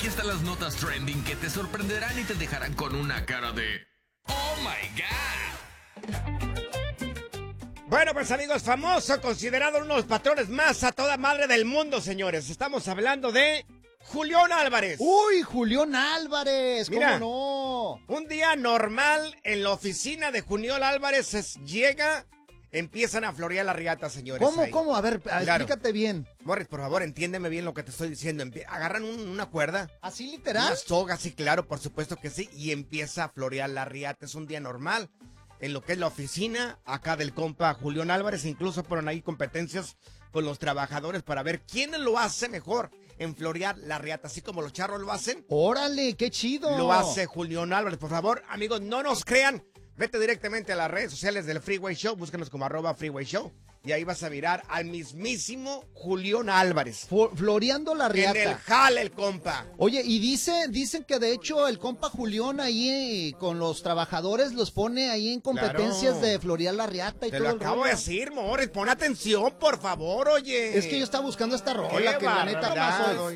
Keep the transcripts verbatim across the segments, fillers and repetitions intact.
Aquí están las notas trending que te sorprenderán y te dejarán con una cara de ¡Oh, my God! Bueno, pues amigos, famoso, considerado uno de los patrones más a toda madre del mundo, señores. Estamos hablando de Julián Álvarez. Uy, Julián Álvarez, ¿cómo Mira, no? Un día normal en la oficina de Julián Álvarez es, llega, empiezan a florear la riata, señores. ¿Cómo, ahí. cómo? A ver, Claro. explícate bien. Morris, por favor, entiéndeme bien lo que te estoy diciendo. Empie- Agarran un- una cuerda, ¿Así literal? una soga, sí, claro, por supuesto que sí, y empieza a florear la riata. Es un día normal en lo que es la oficina acá del compa Julián Álvarez. Incluso ponen ahí competencias con los trabajadores para ver quién lo hace mejor en florear la riata, así como los charros lo hacen. Órale, qué chido. Lo hace Julián Álvarez. Por favor, amigos, no nos crean. Vete directamente a las redes sociales del Freeway Show. Búscanos como arroba Freeway Show. Y ahí vas a mirar al mismísimo Julián Álvarez. Fo- floreando la En el riata. jale, el compa. Oye, y dice, dicen que de hecho el compa Julián ahí eh, con los trabajadores los pone ahí en competencias Claro. de florear la riata y Te todo lo el acabo rollo. de decir, Morris. Pon atención, por favor, oye. Es que yo estaba buscando esta rola Qué que la neta barbaridad, pasó.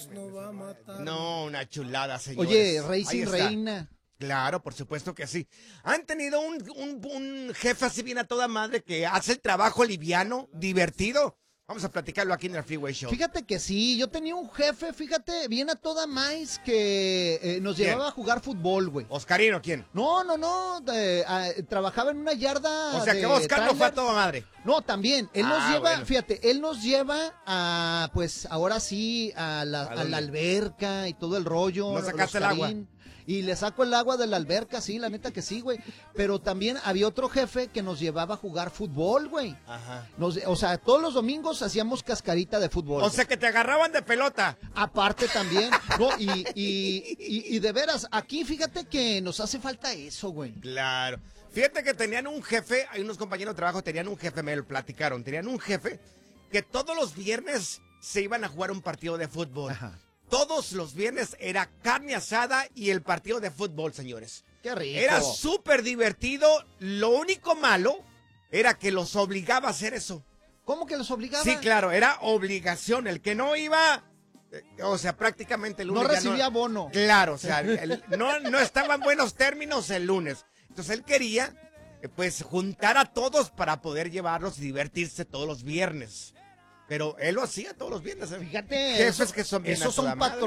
oye. No, una chulada, señores. Oye, rey Ahí sin está. reina. Claro, por supuesto que sí. Han tenido un, un, un jefe así bien a toda madre que hace el trabajo liviano, divertido. Vamos a platicarlo aquí en el Freeway Show. Fíjate que sí, yo tenía un jefe, fíjate, bien a toda maíz que eh, nos ¿Quién? llevaba a jugar fútbol, güey. ¿Oscarino quién? No, no, no, eh, ah, trabajaba en una yarda. O sea de que Oscar no fue a trailers. toda madre. No, también, él nos Ah, lleva, bueno. fíjate, él nos lleva a, pues, ahora sí, a la, a dónde? la alberca y todo el rollo. ¿No sacaste el agua? Oscarín. Y le saco el agua de la alberca, sí, la neta que sí, güey. Pero también había otro jefe que nos llevaba a jugar fútbol, güey. Ajá. Nos- o sea, todos los domingos hacíamos cascarita de fútbol. O sea que te agarraban de pelota. Aparte también, no, y, y, y, y de veras, aquí fíjate que nos hace falta eso, güey. Claro. Fíjate que tenían un jefe, hay unos compañeros de trabajo, tenían un jefe, me lo platicaron, tenían un jefe que todos los viernes se iban a jugar un partido de fútbol. Ajá. Todos los viernes era carne asada y el partido de fútbol, señores. Qué rico. Era súper divertido. Lo único malo era que los obligaba a hacer eso. ¿Cómo que los obligaba? Sí, claro, era obligación. El que no iba, eh, o sea, prácticamente el No lunes ya recibía bono. Claro, o sea, el- no, no estaba en buenos términos el lunes. Entonces él quería, eh, pues, juntar a todos para poder llevarlos y divertirse todos los viernes. Pero él lo hacía todos los viernes. ¿eh? Fíjate, Jefes eso- que son bien esos a toda son madre.